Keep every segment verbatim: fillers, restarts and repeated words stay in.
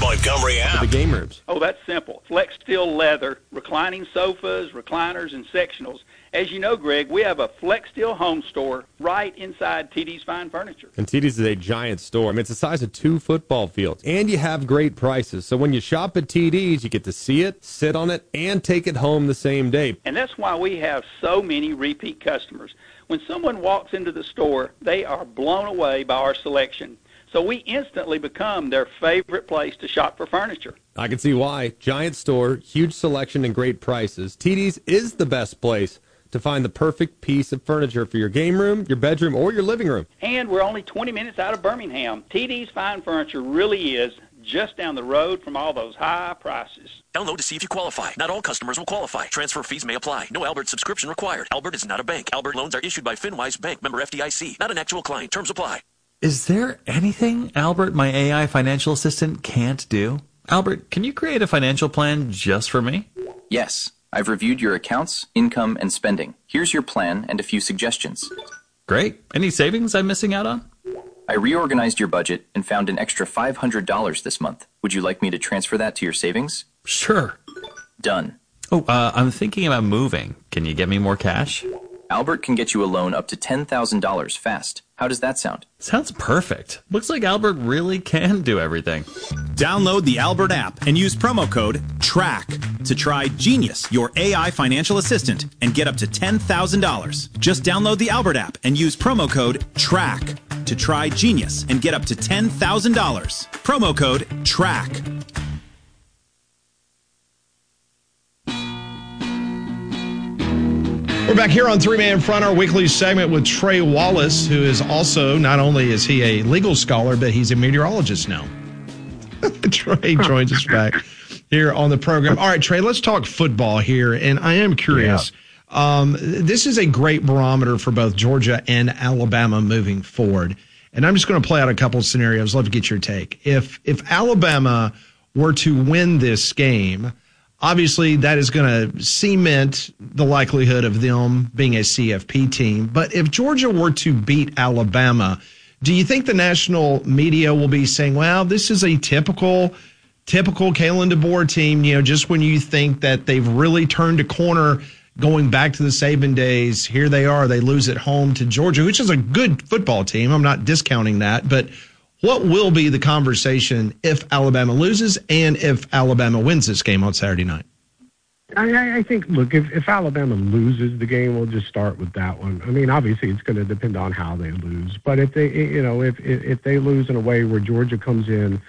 Montgomery app. The game rooms. Oh, that's simple. Flex Steel leather, reclining sofas, recliners, and sectionals. As you know, Greg, we have a Flex Steel home store right inside T D's Fine Furniture. And T D's is a giant store. I mean, it's the size of two football fields. And you have great prices. So when you shop at T D's, you get to see it, sit on it, and take it home the same day. And that's why we have so many repeat customers. When someone walks into the store, they are blown away by our selection. So we instantly become their favorite place to shop for furniture. I can see why. Giant store, huge selection, and great prices. T D's is the best place to find the perfect piece of furniture for your game room, your bedroom, or your living room. And we're only twenty minutes out of Birmingham. T D's Fine Furniture really is just down the road from all those high prices. Download to see if you qualify. Not all customers will qualify. Transfer fees may apply. No Albert subscription required. Albert is not a bank. Albert loans are issued by FinWise Bank, member F D I C. Not an actual client. Terms apply. Is there anything Albert, my A I financial assistant, can't do? Albert, can you create a financial plan just for me? Yes. I've reviewed your accounts, income, and spending. Here's your plan and a few suggestions. Great. Any savings I'm missing out on? I reorganized your budget and found an extra five hundred dollars this month. Would you like me to transfer that to your savings? Sure. Done. Oh, uh, I'm thinking about moving. Can you get me more cash? Albert can get you a loan up to ten thousand dollars fast. How does that sound? Sounds perfect. Looks like Albert really can do everything. Download the Albert app and use promo code TRACK to try Genius, your A I financial assistant, and get up to ten thousand dollars. Just download the Albert app and use promo code TRACK to try Genius and get up to ten thousand dollars. Promo code TRACK. We're back here on Three Man Front, our weekly segment with Trey Wallace, who is also, not only is he a legal scholar, but he's a meteorologist now. Trey joins us back here on the program. All right, Trey, let's talk football here. And I am curious. Yeah. Um, this is a great barometer for both Georgia and Alabama moving forward. And I'm just going to play out a couple of scenarios. Love to get your take. If if Alabama were to win this game, obviously, that is going to cement the likelihood of them being a C F P team. But if Georgia were to beat Alabama, do you think the national media will be saying, well, this is a typical, typical Kalen DeBoer team, you know, just when you think that they've really turned a corner going back to the Saban days, here they are, they lose at home to Georgia, which is a good football team. I'm not discounting that, but what will be the conversation if Alabama loses and if Alabama wins this game on Saturday night? I, I think, look, if, if Alabama loses the game, we'll just start with that one. I mean, obviously, it's going to depend on how they lose. But if they, you know, if if they lose in a way where Georgia comes in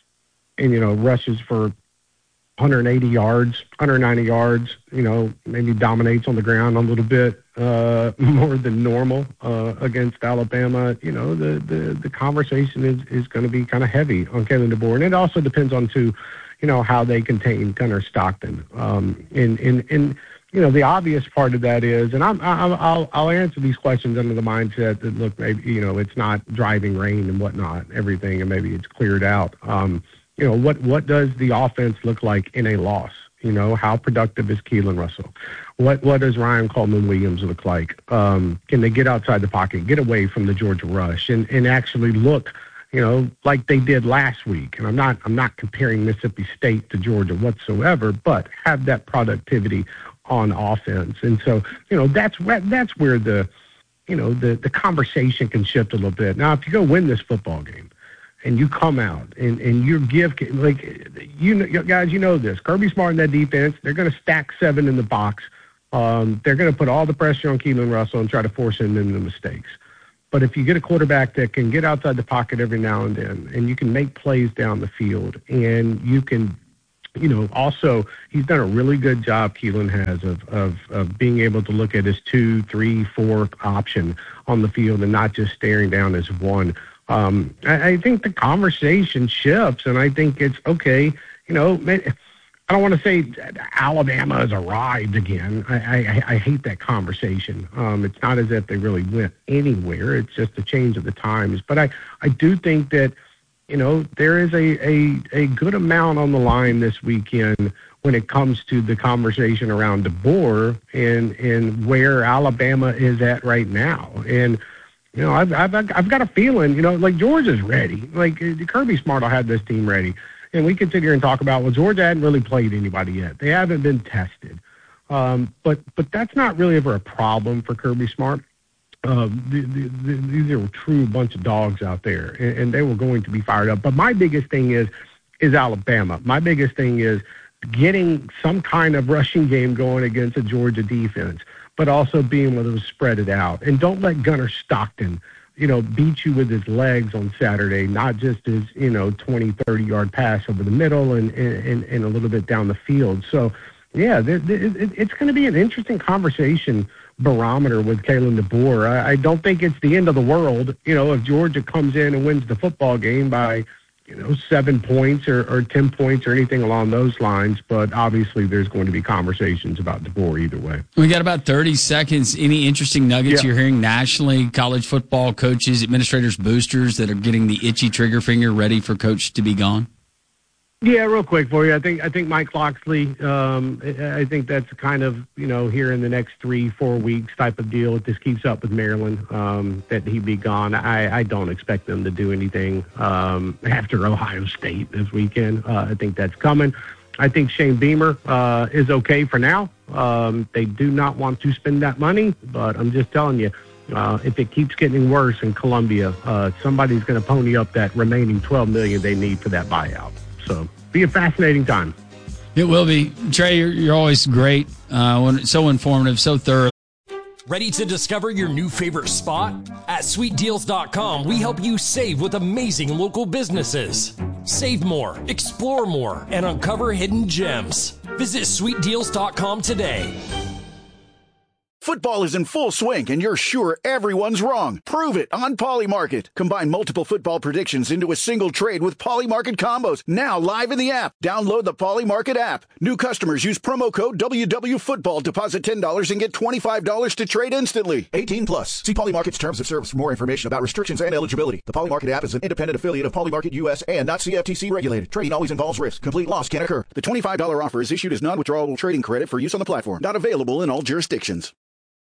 and, you know, rushes for one hundred eighty yards, one hundred ninety yards, you know, maybe dominates on the ground a little bit uh, more than normal uh, against Alabama, you know, the, the, the conversation is, is going to be kind of heavy on Kalen DeBoer. And it also depends on, too, you know, how they contain Gunnar Stockton. Um, and, and, and, you know, the obvious part of that is, and I'm, I'm, I'll, I'll answer these questions under the mindset that, look, maybe, you know, it's not driving rain and whatnot, everything, and maybe it's cleared out. Um, you know, what, what does the offense look like in a loss? You know, how productive is Keelan Russell? What, what does Ryan Coleman Williams look like? Um, can they get outside the pocket, get away from the Georgia rush, and, and actually look, you know, like they did last week? And I'm not I'm not comparing Mississippi State to Georgia whatsoever, but have that productivity on offense. And so, you know, that's where, that's where the, you know, the, the conversation can shift a little bit. Now, if you go win this football game and you come out and, and you give, like, you know, guys, you know this, Kirby Smart and that defense, they're going to stack seven in the box. Um, they're going to put all the pressure on Keelan Russell and try to force him into mistakes. But if you get a quarterback that can get outside the pocket every now and then, and you can make plays down the field, and you can, you know, also he's done a really good job, Keelan has, of, of, of being able to look at his two, three, four option on the field and not just staring down as one. Um, I, I think the conversation shifts, and I think it's okay, you know, I don't want to say Alabama has arrived again. I, I, I hate that conversation. Um, it's not as if they really went anywhere. It's just a change of the times. But I, I do think that, you know, there is a, a, a good amount on the line this weekend when it comes to the conversation around DeBoer and, and where Alabama is at right now. And, you know, I've, I've, I've got a feeling, you know, like Georgia's ready. Like Kirby Smart will have this team ready. And we could sit here and talk about, well, Georgia hadn't really played anybody yet. They haven't been tested. Um, but but that's not really ever a problem for Kirby Smart. Uh, the, the, the, these are a true bunch of dogs out there, and, and they were going to be fired up. But my biggest thing is is Alabama. My biggest thing is getting some kind of rushing game going against a Georgia defense, but also being able to spread it out. And don't let Gunnar Stockton, you know, beat you with his legs on Saturday, not just his, you know, twenty, thirty-yard pass over the middle and, and, and a little bit down the field. So, yeah, th- th- it's going to be an interesting conversation barometer with Kalen DeBoer. I, I don't think it's the end of the world, you know, if Georgia comes in and wins the football game by, you know, seven points or, or ten points or anything along those lines. But obviously there's going to be conversations about DeBoer either way. We got about thirty seconds. Any interesting nuggets yeah. you're hearing nationally? College football coaches, administrators, boosters that are getting the itchy trigger finger ready for coach to be gone? Yeah, real quick for you. I think I think Mike Locksley. Um, I think that's kind of, you know, here in the next three, four weeks type of deal. If this keeps up with Maryland, um, that he'd be gone. I, I don't expect them to do anything um, after Ohio State this weekend. Uh, I think that's coming. I think Shane Beamer uh, is okay for now. Um, they do not want to spend that money, but I'm just telling you, uh, if it keeps getting worse in Columbia, uh, somebody's going to pony up that remaining twelve million dollars they need for that buyout. So, be a fascinating time. It will be. Trey, you're, you're always great. Uh, so informative, so thorough. Ready to discover your new favorite spot? At sweet deals dot com, we help you save with amazing local businesses. Save more, explore more, and uncover hidden gems. Visit sweet deals dot com today. Football is in full swing, and you're sure everyone's wrong. Prove it on Polymarket. Combine multiple football predictions into a single trade with Polymarket combos. Now live in the app. Download the Polymarket app. New customers use promo code W W Football. Deposit ten dollars and get twenty-five dollars to trade instantly. eighteen plus. See Polymarket's terms of service for more information about restrictions and eligibility. The Polymarket app is an independent affiliate of Polymarket U S and not C F T C regulated. Trading always involves risk. Complete loss can occur. The twenty-five dollars offer is issued as non-withdrawable trading credit for use on the platform. Not available in all jurisdictions.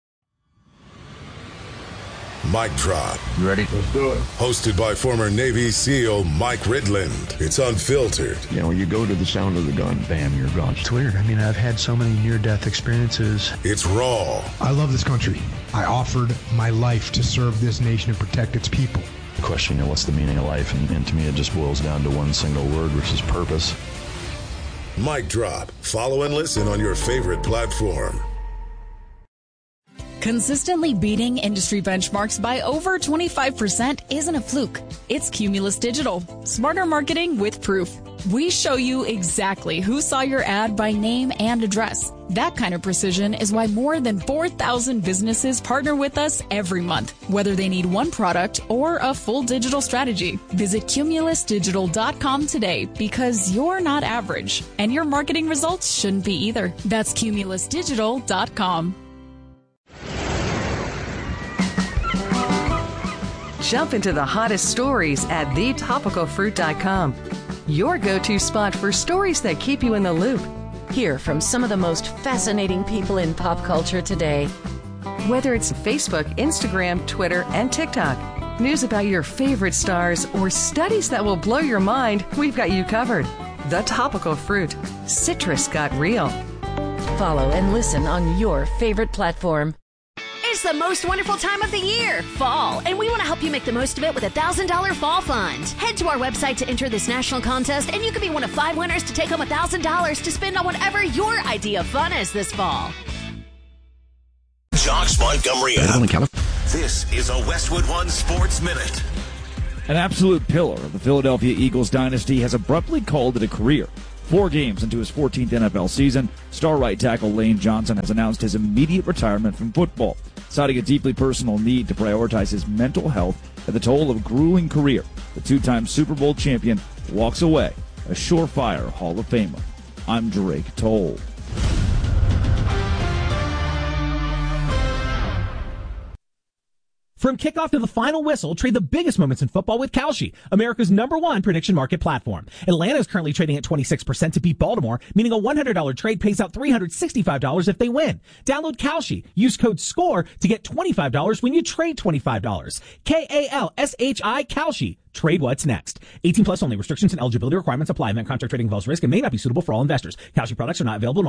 Mic Drop. You ready? Let's do it. Hosted by former Navy SEAL Mike Ridland. It's unfiltered. You know, you go to the sound of the gun, bam, you're gone. It's weird. I mean, I've had so many near-death experiences. It's raw. I love this country. I offered my life to serve this nation and protect its people. Question, you know, what's the meaning of life? And, and to me, it just boils down to one single word, which is purpose. Mic Drop. Follow and listen on your favorite platform. Consistently beating industry benchmarks by over twenty-five percent isn't a fluke. It's Cumulus Digital. Smarter marketing with proof. We show you exactly who saw your ad by name and address. That kind of precision is why more than four thousand businesses partner with us every month, whether they need one product or a full digital strategy. Visit cumulus digital dot com today because you're not average, and your marketing results shouldn't be either. That's cumulus digital dot com. Jump into the hottest stories at the topical fruit dot com. Your go-to spot for stories that keep you in the loop. Hear from some of the most fascinating people in pop culture today. Whether it's Facebook, Instagram, Twitter, and TikTok, news about your favorite stars, or studies that will blow your mind, we've got you covered. The Topical Fruit. Citrus got real. Follow and listen on your favorite platform. It's the most wonderful time of the year, fall, and we want to help you make the most of it with a one thousand dollars fall fund. Head to our website to enter this national contest, and you could be one of five winners to take home one thousand dollars to spend on whatever your idea of fun is this fall. Josh Montgomery app. This is a Westwood One Sports Minute. An absolute pillar of the Philadelphia Eagles dynasty has abruptly called it a career. Four games into his fourteenth N F L season, star right tackle Lane Johnson has announced his immediate retirement from football, citing a deeply personal need to prioritize his mental health at the toll of a grueling career. The two-time Super Bowl champion walks away a surefire Hall of Famer. I'm Drake Toll. For From kickoff to the final whistle, trade the biggest moments in football with Kalshi, America's number one prediction market platform. Atlanta is currently trading at twenty-six percent to beat Baltimore, meaning a one hundred dollars trade pays out three hundred sixty-five dollars if they win. Download Kalshi. Use code SCORE to get twenty-five dollars when you trade twenty-five dollars. K A L S H I, Kalshi. Trade what's next. eighteen plus only. Restrictions and eligibility requirements apply. Event contract trading involves risk and may not be suitable for all investors. Kalshi products are not available in